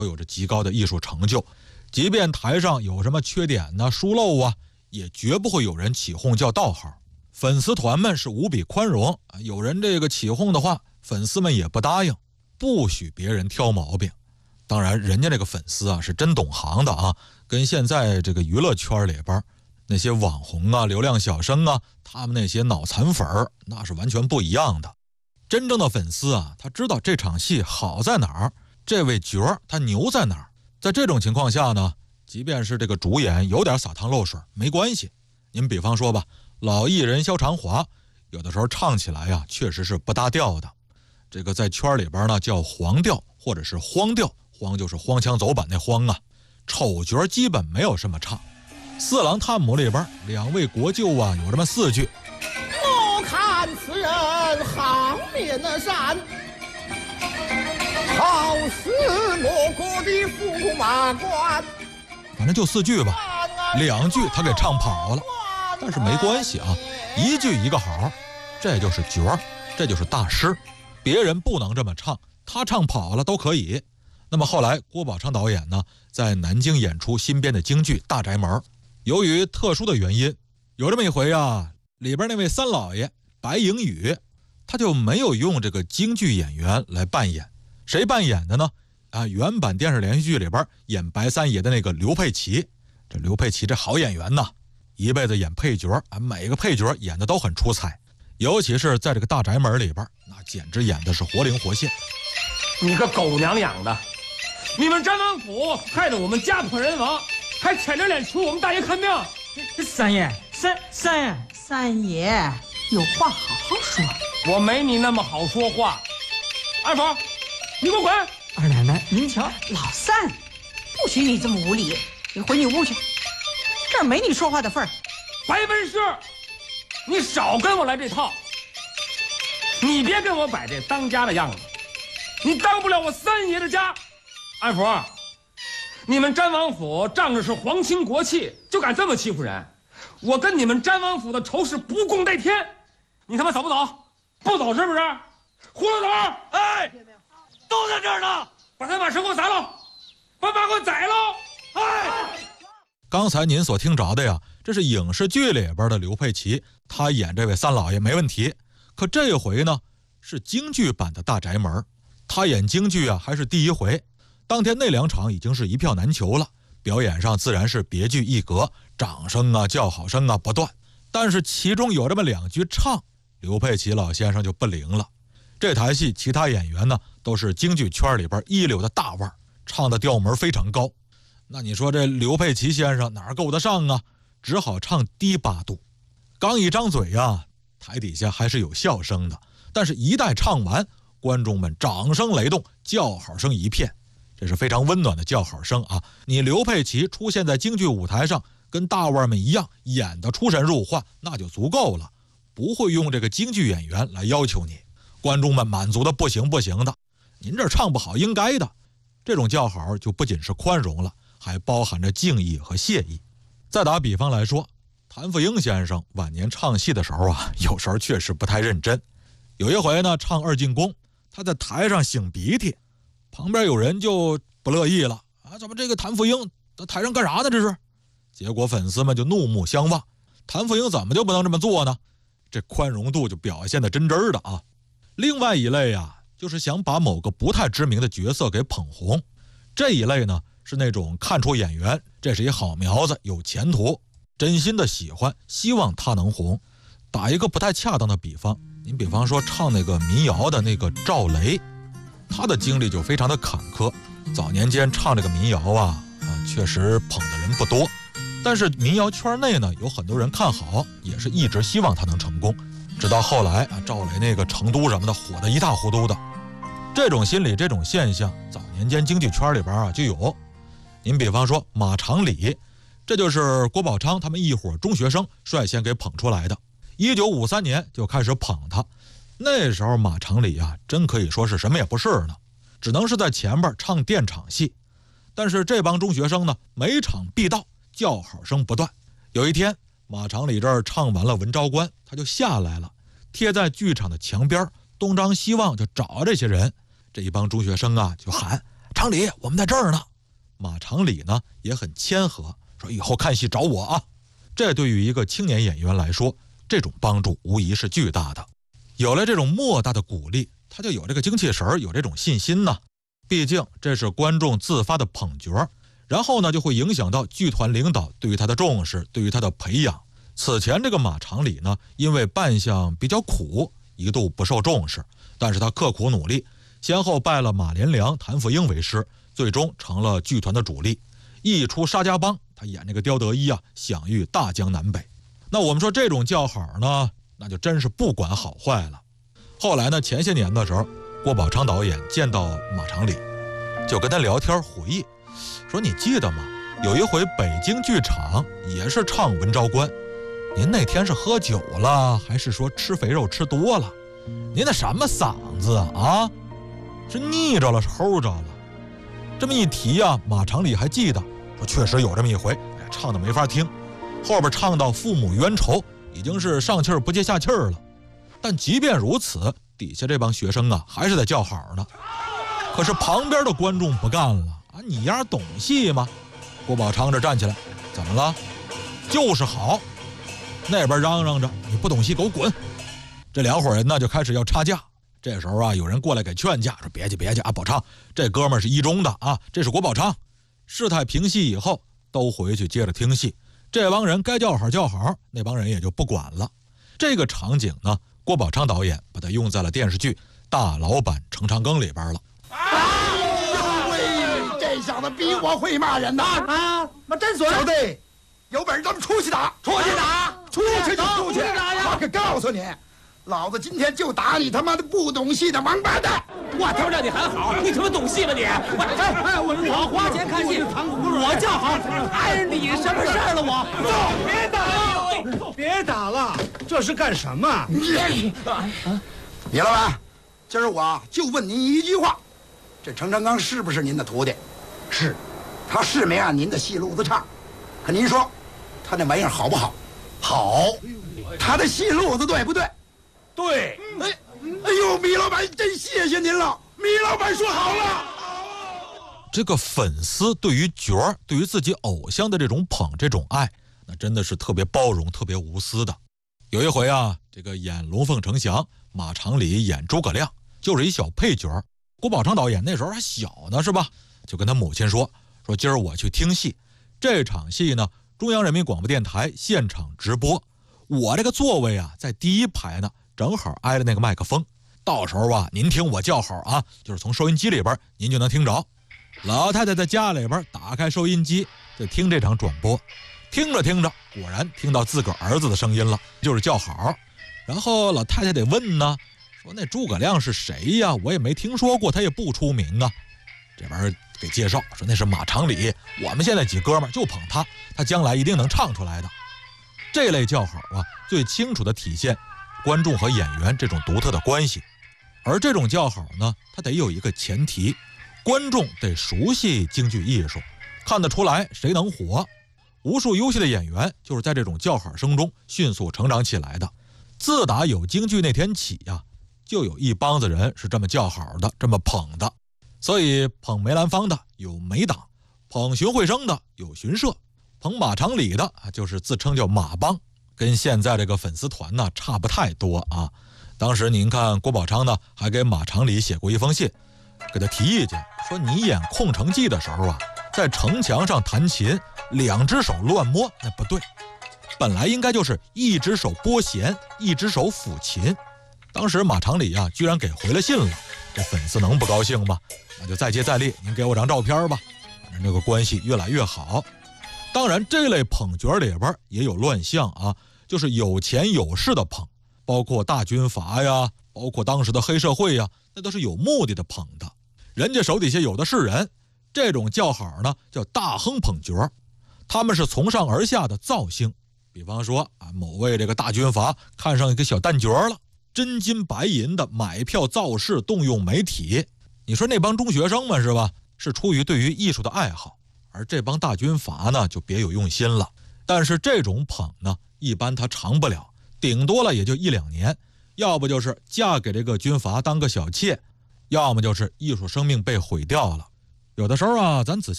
都有着极高的艺术成就，即便台上有什么缺点呢、疏漏啊，也绝不会有人起哄叫道号。粉丝团们是无比宽容，有人这个起哄的话，粉丝们也不答应，不许别人挑毛病。当然人家这个粉丝啊是真懂行的啊，跟现在这个娱乐圈里边那些网红啊、流量小生啊，他们那些脑残粉儿那是完全不一样的。真正的粉丝啊，他知道这场戏好在哪儿，这位角儿他牛在哪儿。在这种情况下呢，即便是这个主演有点洒汤漏水没关系。您比方说吧，老艺人萧长华有的时候唱起来呀，确实是不搭调的。这个在圈里边呢叫黄调或者是荒调，荒就是荒腔走板那荒啊。丑角基本没有什么唱。四郎探母里边两位国舅啊有这么4句： 我看此人好面善，好似我国的驸马官。 反正就4句吧，2句他给唱跑了，但是没关系啊，1句1个好，这就是角儿，这就是大师，别人不能这么唱，他唱跑了都可以。那么后来郭宝昌导演呢，在南京演出新编的京剧《大宅门》，由于特殊的原因，有这么一回啊，里边那位三老爷白迎宇，他就没有用这个京剧演员来扮演，谁扮演的呢？原版电视连续剧里边演白三爷的那个刘佩琦。这刘佩琦这好演员呐，一辈子演配角，每个配角演的都很出彩，尤其是在这个《大宅门》里边，那简直演的是活灵活现。 你个狗娘养的！你们詹王府害得我们家破人亡，还舔着脸求我们大爷看病。 三爷，三爷，有话好好说。 我没你那么好说话。二福，你给我滚！ 二奶奶，您瞧，老三，不许你这么无礼，你回你屋去，这儿没你说话的份儿。 白文师，你少跟我来这套。你别跟我摆这当家的样子，你当不了我三爷的家。二福，你们詹王府仗着是皇亲国戚，就敢这么欺负人？我跟你们詹王府的仇是不共戴天。你他妈走不走？不走是不是？葫芦头，哎，都在这儿呢，把他马绳给我砸了，把马给我宰了，哎！ 刚才您所听着的呀，这是影视剧里边的刘佩琦，他演这位三老爷没问题。可这回呢，是京剧版的《大宅门》，他演京剧啊还是第一回。当天那2场已经是一票难求了，表演上自然是别具一格，掌声啊、叫好声啊不断。但是其中有这么2句唱，刘佩琦老先生就不灵了。这台戏其他演员呢都是京剧圈里边一流的大腕，唱的调门非常高。那你说这刘佩琦先生哪儿够得上啊？只好唱低8度。刚一张嘴啊，台底下还是有笑声的，但是一旦唱完，观众们掌声雷动，叫好声一片。这是非常温暖的叫好声啊！你刘佩琦出现在京剧舞台上，跟大腕们一样演得出神入化，那就足够了，不会用这个京剧演员来要求你。观众们满足的不行的，您这唱不好应该的。这种叫好就不仅是宽容了，还包含着敬意和谢意。再打比方来说，谭富英先生晚年唱戏的时候啊，有时候确实不太认真。有一回呢，唱二进宫，他在台上擤鼻涕，旁边有人就不乐意了啊，怎么这个谭富英在台上干啥呢？这是。结果粉丝们就怒目相望，谭富英怎么就不能这么做呢？这宽容度就表现得真真的啊。另外一类啊，就是想把某个不太知名的角色给捧红。这一类呢，是那种看出演员这是一好苗子，有前途，真心的喜欢，希望他能红。打一个不太恰当的比方，您比方说唱那个民谣的那个赵雷，他的经历就非常的坎坷。早年间唱这个民谣啊，确实捧的人不多，但是民谣圈内呢，有很多人看好，也是一直希望他能成功。直到后来啊，赵雷那个成都什么的火得一塌糊涂的，这种心理这种现象，早年间京剧圈里边啊就有。您比方说马长礼，这就是郭宝昌他们一伙中学生率先给捧出来的。1953年就开始捧他，那时候马长礼啊，真可以说是什么也不是呢，只能是在前边唱垫场戏。但是这帮中学生呢，每场必到，叫好声不断。有一天，马长礼这儿唱完了《文昭关》，他就下来了，贴在剧场的墙边，东张西望就找这些人。这一帮中学生啊，就喊：“ 常理，我们在这儿呢。马常理呢也很谦和，说以后看戏找我啊。这对于一个青年演员来说，这种帮助无疑是巨大的。有了这种莫大的鼓励，他就有这个精气神，有这种信心呢。毕竟这是观众自发的捧角，然后呢就会影响到剧团领导对于他的重视，对于他的培养。此前这个马常理呢，因为扮相比较苦，一度不受重视，但是他刻苦努力，先后拜了马连良、谭富英为师，最终成了剧团的主力。一出沙家浜，他演这个刁德一啊，享誉大江南北。那我们说这种叫好呢，那就真是不管好坏了。后来呢，前些年的时候，郭宝昌导演见到马常理，就跟他聊天回忆，说你记得吗？有一回北京剧场也是唱文昭关，您那天是喝酒了，还是说吃肥肉吃多了？您那什么嗓子啊？是腻着了，是齁着了。这么一提啊，马常理还记得，说确实有这么一回，唱的没法听，后边唱到父母冤仇，已经是上气儿不接下气儿了。但即便如此，底下这帮学生啊，还是在叫好呢。可是旁边的观众不干了啊！你丫懂戏吗？郭宝昌这站起来，怎么了？就是好。那边嚷嚷着你不懂戏，给我滚！这两伙人呢就开始要插架。这时候啊，有人过来给劝架，说别介啊，宝昌这哥们儿是一中的啊，这是郭宝昌。事态平息以后，都回去接着听戏。这帮人该叫好叫好，那帮人也就不管了。这个场景呢，郭宝昌导演把它用在了电视剧《大老板程长庚》里边了。 喂，这小子比我会骂人呐！ 啊，妈真损！ 小弟，有本事咱们出去打， 出去打， 出去就出去！我可告诉你，老子今天就打你他妈的不懂戏的王八蛋！ 我他妈让你喊好，你他妈懂戏吗你？我花钱看戏，我叫好，碍你什么事儿了我？ 走，别打了， 别打了，这是干什么？ 李老板，今儿我就问您一句话，这程长庚是不是您的徒弟？是，他是没按您的戏路子唱，可您说他那玩意儿好不好？好，他的戏路子对不对？ 对。 哎呦，米老板，真谢谢您了！米老板说好了。 这个粉丝对于角儿、对于自己偶像的这种捧、这种爱，那真的是特别包容、特别无私的。有一回啊，这个演龙凤呈祥，马常理演诸葛亮，就是一小配角。郭宝昌导演那时候还小呢，是吧？就跟他母亲说今儿我去听戏，这场戏呢，中央人民广播电台现场直播，我这个座位啊在第一排呢。正好挨着那个麦克风，到时候啊，您听我叫好啊，就是从收音机里边您就能听着。老太太在家里边打开收音机，就听这场转播，听着听着，果然听到自个儿子的声音了，就是叫好。然后老太太得问呢，说那诸葛亮是谁呀？我也没听说过，他也不出名啊。这边给介绍说那是马常理，我们现在几哥们就捧他，他将来一定能唱出来的。这类叫好啊，最清楚的体现观众和演员这种独特的关系。而这种叫好呢，它得有一个前提，观众得熟悉京剧艺术，看得出来谁能火。无数优秀的演员就是在这种叫好声中迅速成长起来的。自打有京剧那天起呀，就有一帮子人是这么叫好的，这么捧的。所以捧梅兰芳的有梅党，捧荀慧生的有荀社，捧马常理的就是自称叫马帮。跟现在这个粉丝团呢差不太多啊。当时您看郭宝昌呢还给马常理写过一封信，给他提意见，说你演《空城计》的时候啊，在城墙上弹琴，两只手乱摸那不对，本来应该就是一只手拨弦，一只手抚琴。当时马常理啊居然给回了信了，这粉丝能不高兴吗？那就再接再厉，您给我张照片吧。反正这个关系越来越好。当然这类捧角里边也有乱象啊，就是有钱有势的捧，包括大军阀呀，包括当时的黑社会呀，那都是有目的的捧的。人家手底下有的是人，这种叫好呢叫大亨捧角，他们是从上而下的造星。比方说啊，某位这个大军阀看上一个小旦角了，真金白银的买票造势，动用媒体。你说那帮中学生们是吧，是出于对于艺术的爱好，而这帮大军阀呢就别有用心了。但是这种捧呢一般他长不了，顶多了也就1-2年，要不就是嫁给这个军阀当个小妾，要么就是艺术生命被毁掉了。 有的时候啊，咱仔细